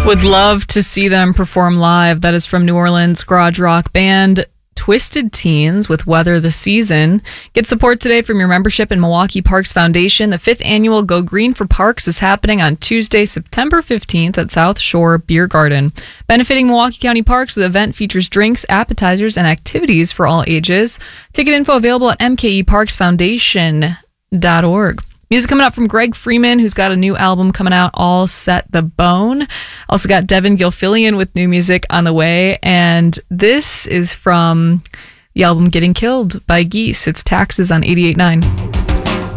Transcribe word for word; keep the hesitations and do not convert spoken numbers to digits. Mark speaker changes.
Speaker 1: Would love to see them perform live. That is from New Orleans garage rock band Twisted Teens with Weather the Season. Get support today from your membership in Milwaukee Parks Foundation. The fifth annual Go Green for Parks is happening on Tuesday, September fifteenth at South Shore Beer Garden. Benefiting Milwaukee County Parks, the event features drinks, appetizers, and activities for all ages. Ticket info available at m k e parks foundation dot org. Music coming up from Greg Freeman, who's got a new album coming out, All Set the Bone. Also got Devin Gilfillian with new music on the way. And this is from the album Getting Killed by Geese. It's Taxes on eighty-eight point nine.